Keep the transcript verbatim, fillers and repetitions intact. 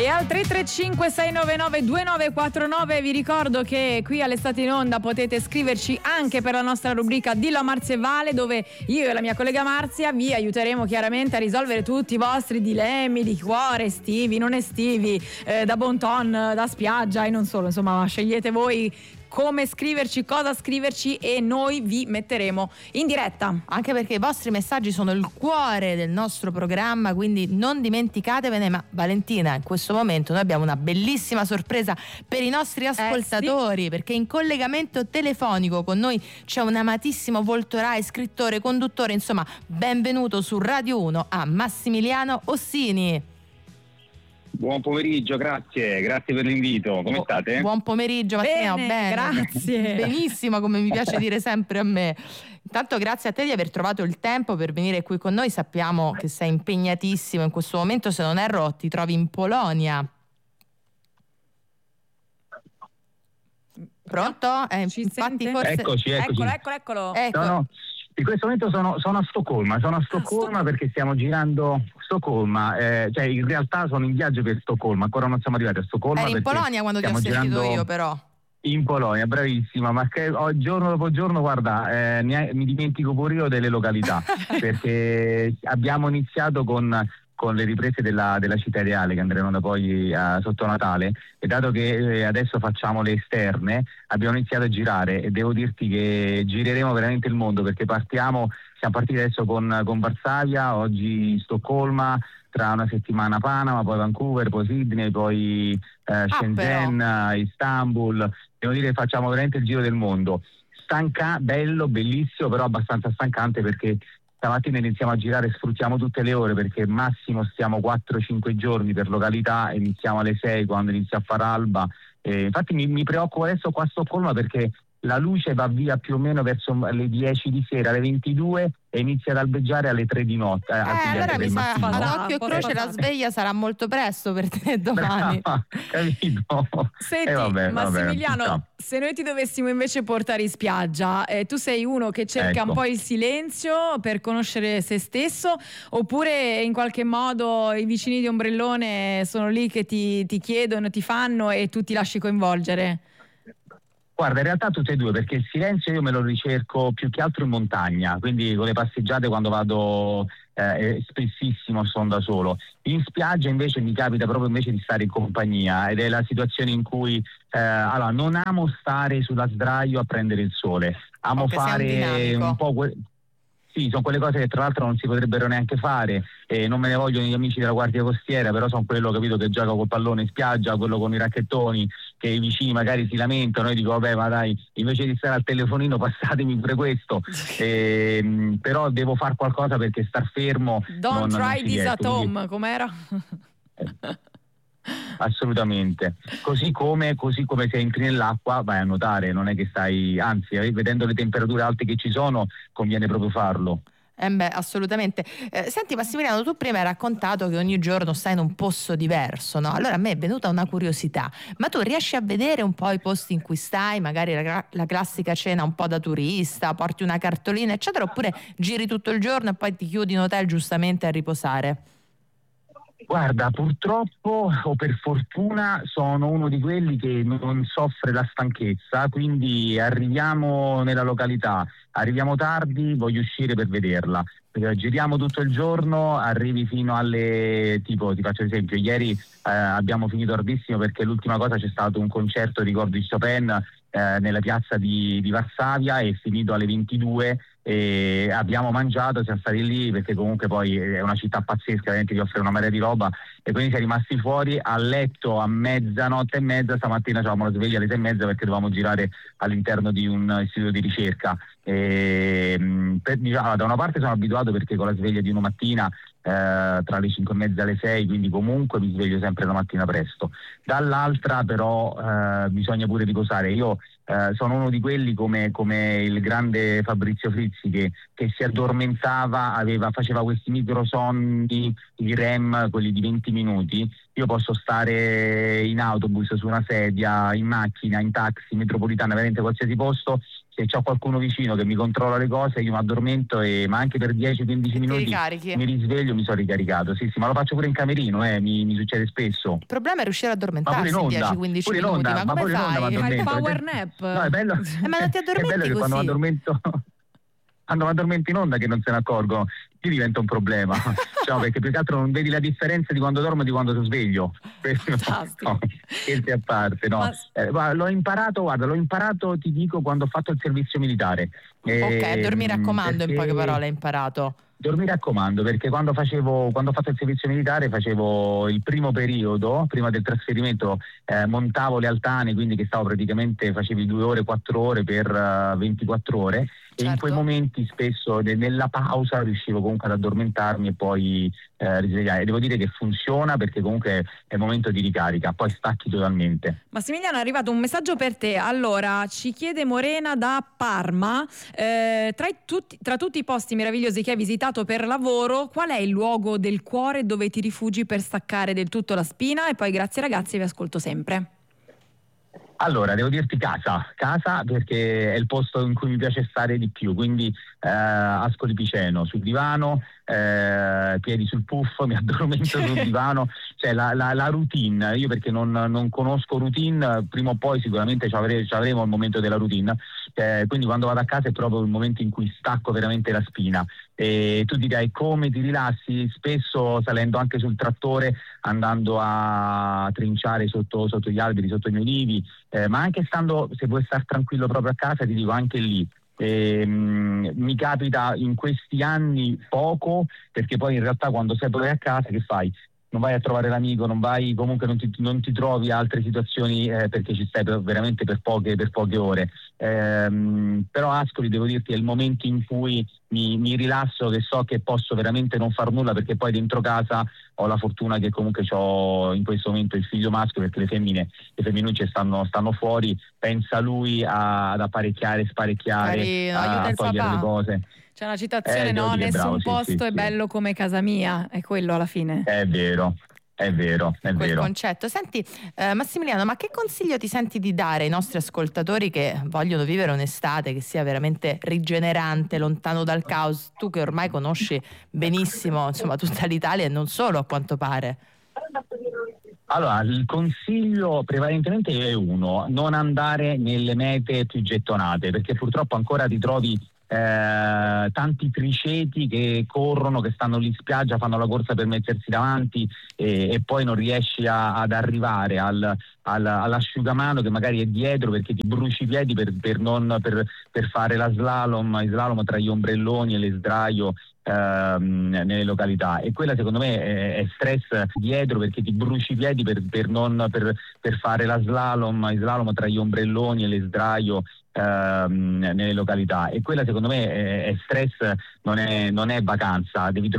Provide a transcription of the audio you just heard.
E al tre tre cinque sei nove nove due nove quattro nove vi ricordo che qui all'Estate in Onda potete scriverci anche per la nostra rubrica Dillo a Marzia e Vale, dove io e la mia collega Marzia vi aiuteremo chiaramente a risolvere tutti i vostri dilemmi di cuore, estivi, non estivi, eh, da bon ton, da spiaggia e non solo, insomma scegliete voi come scriverci, cosa scriverci e noi vi metteremo in diretta. Anche perché i vostri messaggi sono il cuore del nostro programma, quindi non dimenticatevene. Ma Valentina, in questo momento noi abbiamo una bellissima sorpresa per i nostri ascoltatori, eh sì. Perché in collegamento telefonico con noi c'è un amatissimo volto Rai, scrittore, conduttore, insomma benvenuto su Radio uno a Massimiliano Ossini. Buon pomeriggio, grazie, grazie per l'invito. Come state? Buon pomeriggio Matteo, bene, bene, grazie. Benissimo, come mi piace dire sempre a me. Intanto grazie a te di aver trovato il tempo per venire qui con noi, sappiamo che sei impegnatissimo in questo momento, se non erro ti trovi in Polonia. Pronto? Eh, Ci infatti sente? forse... Eccoci, eccoci. Eccolo, eccolo, eccolo. Ecco. No, no. In questo momento sono, sono a Stoccolma, sono a Stoccolma perché stiamo girando Stoccolma, eh, cioè in realtà sono in viaggio per Stoccolma, ancora non siamo arrivati a Stoccolma. Eri in Polonia quando ti ho sentito io però. In Polonia, bravissima, ma che oh, giorno dopo giorno, guarda, eh, mi, mi dimentico pure io delle località, perché abbiamo iniziato con... con le riprese della, della città ideale che andranno da poi uh, sotto Natale, e dato che eh, adesso facciamo le esterne abbiamo iniziato a girare e devo dirti che gireremo veramente il mondo, perché partiamo, siamo partiti adesso con, con Varsavia, oggi Stoccolma, tra una settimana Panama, poi Vancouver, poi Sydney, poi eh, Shenzhen, ah, Istanbul. Devo dire che facciamo veramente il giro del mondo. Stanca, bello, bellissimo, però abbastanza stancante, perché stamattina iniziamo a girare, sfruttiamo tutte le ore, perché massimo stiamo quattro cinque giorni per località, iniziamo alle sei quando inizia a far alba. Eh, infatti mi, mi preoccupo adesso qua a Stoccolma, perché la luce va via più o meno verso le dieci di sera, alle ventidue, e inizia ad albeggiare alle tre di notte. Eh, eh allora mi sa, ad occhio e Cosa croce fate? la sveglia sarà molto presto per te domani. Brava, capito? Senti, eh, vabbè, Massimiliano, vabbè. se noi ti dovessimo invece portare in spiaggia, eh, tu sei uno che cerca Ecco. un po' il silenzio per conoscere se stesso, oppure in qualche modo i vicini di ombrellone sono lì che ti, ti chiedono, ti fanno e tu ti lasci coinvolgere? Guarda, in realtà tutte e due, perché il silenzio io me lo ricerco più che altro in montagna, quindi con le passeggiate quando vado eh, spessissimo sono da solo. In spiaggia invece mi capita proprio invece di stare in compagnia, ed è la situazione in cui eh, allora non amo stare sulla sdraio a prendere il sole, amo Okay, sei un fare dinamico. un po' que- sì, sono quelle cose che tra l'altro non si potrebbero neanche fare, e non me ne vogliono gli amici della Guardia Costiera, però sono quello, capito, che gioca col pallone in spiaggia, quello con i racchettoni, che i vicini magari si lamentano, io dico vabbè, ma dai, invece di stare al telefonino passatemi pure questo. E, però devo fare qualcosa, perché star fermo Don't non, non try ci this riesco, at quindi- home, com'era? Assolutamente, così come, così come se entri nell'acqua vai a nuotare, non è che stai, anzi eh, vedendo le temperature alte che ci sono conviene proprio farlo. Eh beh, assolutamente. Eh, senti Massimiliano, tu prima hai raccontato che ogni giorno stai in un posto diverso, no? Allora a me è venuta una curiosità, ma tu riesci a vedere un po' i posti in cui stai, magari la, la classica cena un po' da turista, porti una cartolina eccetera, oppure giri tutto il giorno e poi ti chiudi in hotel giustamente a riposare? Guarda, purtroppo o per fortuna sono uno di quelli che non soffre la stanchezza, quindi arriviamo nella località, arriviamo tardi, voglio uscire per vederla. Eh, Giriamo tutto il giorno, arrivi fino alle, tipo, ti faccio esempio, ieri eh, abbiamo finito tardissimo perché l'ultima cosa c'è stato un concerto, ricordo, di Chopin eh, nella piazza di, di Varsavia, è finito alle ventidue. E abbiamo mangiato, siamo stati lì perché comunque poi è una città pazzesca, veramente ti offre una marea di roba, e quindi siamo rimasti fuori a letto a mezzanotte e mezza. Stamattina avevamo la sveglia alle sei e mezza perché dovevamo girare all'interno di un istituto di ricerca. E, per, diciamo, da una parte sono abituato perché con la sveglia di una mattina eh, tra le cinque e mezza e le sei, quindi comunque mi sveglio sempre la mattina presto. Dall'altra però eh, bisogna pure riposare. Io eh, sono uno di quelli come, come il grande Fabrizio Frizzi che, che si addormentava, aveva, faceva questi microsonni, i R E M, quelli di venti minuti. Io posso stare in autobus, su una sedia, in macchina, in taxi, metropolitana, veramente qualsiasi posto, se c'ho qualcuno vicino che mi controlla le cose, io mi addormento, e, ma anche per dieci quindici minuti mi risveglio, mi sono ricaricato. Sì, sì, ma lo faccio pure in camerino, eh, mi, mi succede spesso. Il problema è riuscire ad addormentarsi in dieci quindici minuti, onda, ma come ma fai? Fai il power nap? No, è bello, eh, ma non ti addormenti è bello che così? quando mi addormento... quando mi addormento in onda che non se ne accorgono, qui diventa un problema, cioè, perché più che altro non vedi la differenza di quando dormo e di quando sono sveglio. No, scherzi a parte, no. Ma... Eh, l'ho imparato, guarda, l'ho imparato, ti dico, quando ho fatto il servizio militare. Ok, a dormire a comando, perché... in poche parole hai imparato. Dormire a comando, perché quando facevo quando ho fatto il servizio militare facevo il primo periodo, prima del trasferimento, eh, montavo le altane, quindi che stavo praticamente, facevi due ore, quattro ore per uh, ventiquattro ore. Certo. E in quei momenti spesso de- nella pausa riuscivo comunque ad addormentarmi e poi eh, risvegliare. Devo dire che funziona, perché comunque è il momento di ricarica, poi stacchi totalmente. Massimiliano, è arrivato un messaggio per te. Allora, ci chiede Morena da Parma, eh, tra, i tutti, tra tutti i posti meravigliosi che hai visitato per lavoro, qual è il luogo del cuore dove ti rifugi per staccare del tutto la spina? E poi grazie ragazzi, vi ascolto sempre. Allora, devo dirti casa, casa perché è il posto in cui mi piace stare di più, quindi eh, Ascoli Piceno, sul divano, eh, piedi sul puff, mi addormento sul divano, cioè la, la, la routine, io perché non, non conosco routine, prima o poi sicuramente ci avremo, ci avremo il momento della routine, eh, quindi quando vado a casa è proprio il momento in cui stacco veramente la spina. E tu dirai come ti rilassi? Spesso salendo anche sul trattore, andando a trinciare sotto, sotto gli alberi, sotto gli olivi, eh, ma anche stando, se vuoi star tranquillo proprio a casa, ti dico anche lì. E, mh, mi capita in questi anni poco, perché poi in realtà quando sei poi a casa che fai? Non vai a trovare l'amico, non vai, comunque non ti, non ti trovi altre situazioni, eh, perché ci stai per, veramente per poche, per poche ore. Ehm, però Ascoli, devo dirti, è il momento in cui mi, mi rilasso, che so che posso veramente non far nulla, perché poi dentro casa ho la fortuna che comunque ho in questo momento il figlio maschio, perché le femmine, le femminucce stanno, stanno fuori, pensa lui a, ad apparecchiare, sparecchiare, Carino, a, a togliere le cose. C'è una citazione, eh, no? Nessun bravo, posto sì, sì, è sì. bello come casa mia, è quello alla fine. È vero, è vero, è quel vero. concetto. Senti, eh, Massimiliano, ma che consiglio ti senti di dare ai nostri ascoltatori che vogliono vivere un'estate che sia veramente rigenerante, lontano dal caos? Tu che ormai conosci benissimo, insomma, tutta l'Italia e non solo, a quanto pare. Allora, il consiglio prevalentemente è uno: non andare nelle mete più gettonate, perché purtroppo ancora ti trovi Eh, tanti criceti che corrono, che stanno lì in spiaggia, fanno la corsa per mettersi davanti, e, e poi non riesci a, ad arrivare al, al, all'asciugamano che magari è dietro, perché ti bruci i piedi per, per, non, per, per fare la slalom, il slalom tra gli ombrelloni e le sdraio ehm, nelle località, e quella secondo me è, è stress dietro, perché ti bruci i piedi per, per, non, per, per fare la slalom, il slalom tra gli ombrelloni e le sdraio ehm, nelle località, e quella secondo me è, è stress, non è, non è vacanza, devi